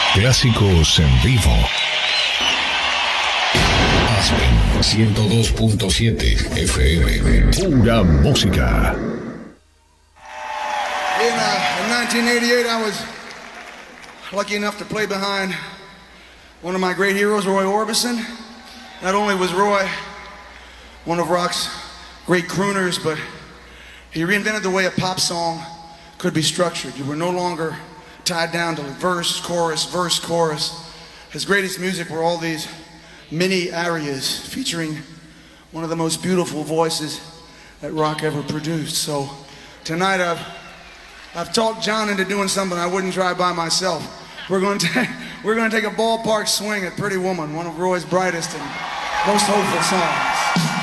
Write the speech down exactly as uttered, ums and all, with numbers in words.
Clásicos en vivo. Aspen ciento dos punto siete F M. Pura música. In, uh, in nineteen eighty-eight, I was lucky enough to play behind one of my great heroes, Roy Orbison. Not only was Roy one of rock's great crooners, but he reinvented the way a pop song could be structured. You were no longer tied down to verse, chorus, verse, chorus. His greatest music were all these mini arias featuring one of the most beautiful voices that rock ever produced. So tonight I've I've talked John into doing something I wouldn't try by myself. We're going to we're going to take a ballpark swing at Pretty Woman, one of Roy's brightest and most hopeful songs.